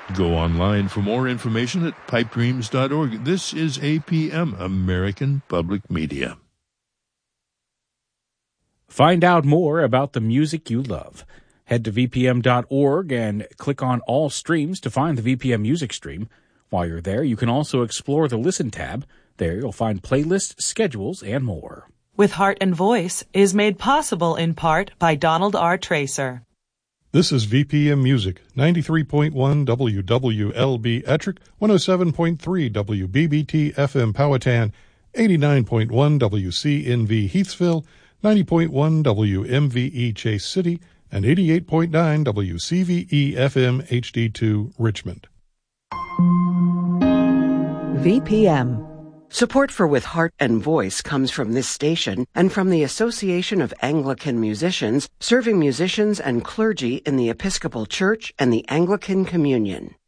Go online for more information at pipedreams.org. This is APM, American Public Media. Find out more about the music you love. Head to vpm.org and click on All Streams to find the VPM music stream. While you're there, you can also explore the Listen tab. There you'll find playlists, schedules, and more. With Heart and Voice is made possible in part by Donald R. Tracer. This is VPM Music, 93.1 WWLB Ettrick, 107.3 WBBT FM Powhatan, 89.1 WCNV Heathsville, 90.1 WMVE Chase City, and 88.9 WCVE FM HD2 Richmond. VPM. Support for With Heart and Voice comes from this station and from the Association of Anglican Musicians, serving musicians and clergy in the Episcopal Church and the Anglican Communion.